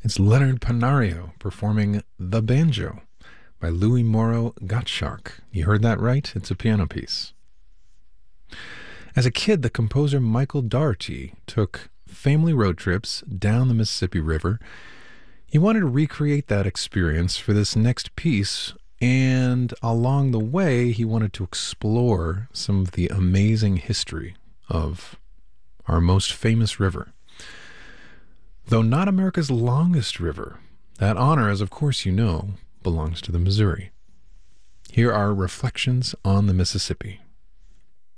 It's Leonard Panario performing The Banjo by Louis Morrow Gottschalk. You heard that right? It's a piano piece. As a kid, the composer Michael Daugherty took family road trips down the Mississippi River. He wanted to recreate that experience for this next piece, and along the way, he wanted to explore some of the amazing history of our most famous river. Though not America's longest river, that honor, as of course you know, belongs to the Missouri. Here are Reflections on the Mississippi.